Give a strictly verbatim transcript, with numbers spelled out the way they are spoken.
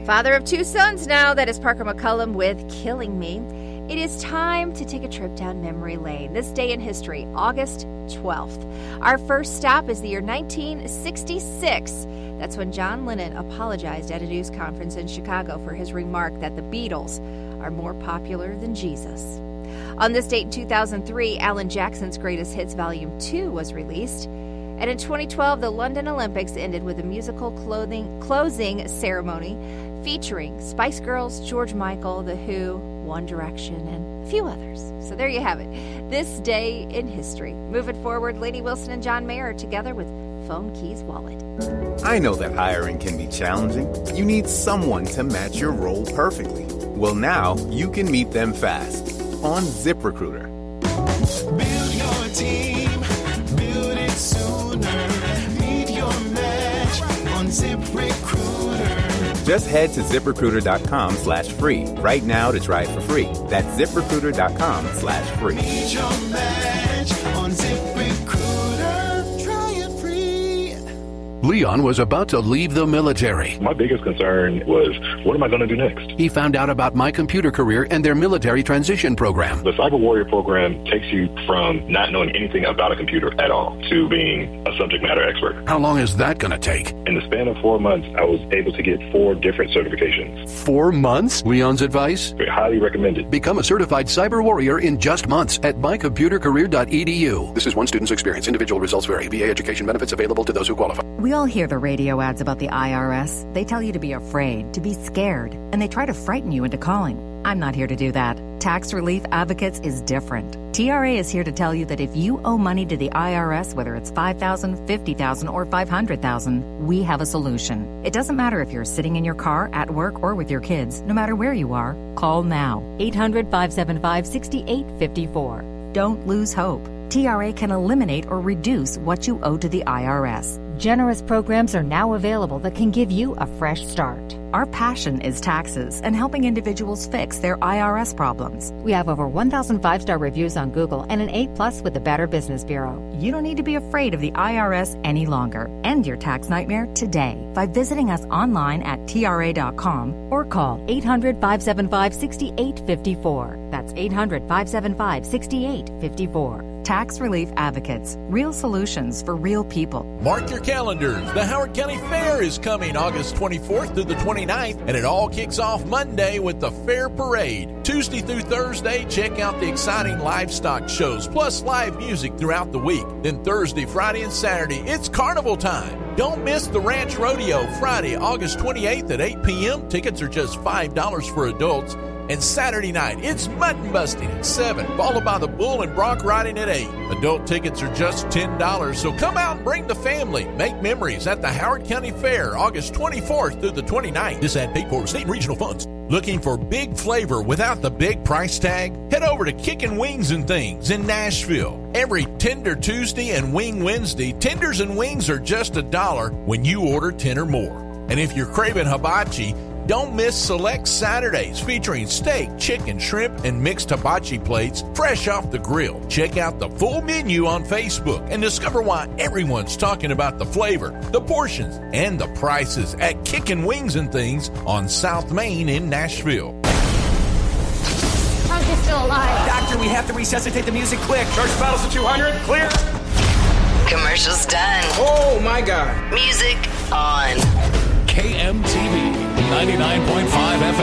Father of two sons now, that is Parker McCullum with Killing Me. It is time to take a trip down memory lane. This day in history, August twelfth. Our first stop is the year nineteen sixty-six. That's when John Lennon apologized at a news conference in Chicago for his remark that the Beatles are more popular than Jesus. On this date in two thousand three, Alan Jackson's Greatest Hits Volume two was released. And in twenty twelve, the London Olympics ended with a musical clothing, closing ceremony featuring Spice Girls, George Michael, The Who, One Direction, and a few others. So there you have it. This day in history. Moving forward, Lady Wilson and John Mayer are together with Phone Keys Wallet. I know that hiring can be challenging. You need someone to match your role perfectly. Well, now you can meet them fast on ZipRecruiter. Build your team, build it sooner. Meet your match on ZipRecruiter. Just head to ZipRecruiter.com slash free right now to try it for free. That's ZipRecruiter.com slash free. Meet your match on ZipRecruiter. Try it free. Leon was about to leave the military. My biggest concern was, what am I going to do next? He found out about My Computer Career and their military transition program. The Cyber Warrior program takes you from not knowing anything about a computer at all to being a subject matter expert. How long is that going to take? In the span of four months, I was able to get four different certifications. Four months? Leon's advice? Very highly recommended. Become a certified cyber warrior in just months at my computer career dot e d u. This is one student's experience. Individual results vary. V A education benefits available to those who qualify. We all hear the radio ads about the I R S. They tell you to be afraid, to be scared, and they try to frighten you into calling. I'm not here to do that. Tax Relief Advocates is different. T R A is here to tell you that if you owe money to the I R S, whether it's five thousand dollars, fifty thousand dollars, or five hundred thousand dollars, we have a solution. It doesn't matter if you're sitting in your car, at work, or with your kids. No matter where you are, call now. eight hundred, five seven five, six eight five four. Don't lose hope. T R A can eliminate or reduce what you owe to the I R S. Generous programs are now available that can give you a fresh start. Our passion is taxes and helping individuals fix their I R S problems. We have over one thousand five-star reviews on Google and an A plus with the Better Business Bureau. You don't need to be afraid of the I R S any longer. End your tax nightmare today by visiting us online at T R A dot com or call eight hundred, five seven five, six eight five four. That's eight hundred, five seven five, six eight five four. Tax Relief Advocates. Real solutions for real people. Mark your calendars. The Howard County Fair is coming August twenty-fourth through the twenty-ninth, and it all kicks off Monday with the Fair Parade. Tuesday through Thursday, check out the exciting livestock shows, plus live music throughout the week. Then Thursday, Friday, and Saturday, it's carnival time. Don't miss the Ranch Rodeo Friday, August twenty-eighth at eight p.m. Tickets are just five dollars for adults. And Saturday night, it's mutton busting at seven, followed by the bull and bronc riding at eight. Adult tickets are just ten dollars, so come out and bring the family. Make memories at the Howard County Fair, August twenty-fourth through the twenty-ninth. This ad paid for with state and regional funds. Looking for big flavor without the big price tag? Head over to Kickin' Wings and Things in Nashville. Every Tender Tuesday and Wing Wednesday, tenders and wings are just a dollar when you order ten or more. And if you're craving hibachi, don't miss Select Saturdays featuring steak, chicken, shrimp, and mixed hibachi plates fresh off the grill. Check out the full menu on Facebook and discover why everyone's talking about the flavor, the portions, and the prices at Kickin' Wings and Things on South Main in Nashville. How's he still alive? Doctor, we have to resuscitate the music quick. First battles to two hundred, clear. Commercials done. Oh, my God. Music on. K M T V ninety-nine point five F M.